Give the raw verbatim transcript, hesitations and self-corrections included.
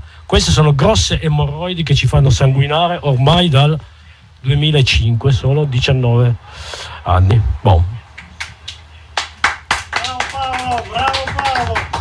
Queste sono grosse emorroidi che ci fanno sanguinare ormai dal duemilacinque, sono diciannove anni. Bon. Bravo Paolo, bravo Paolo.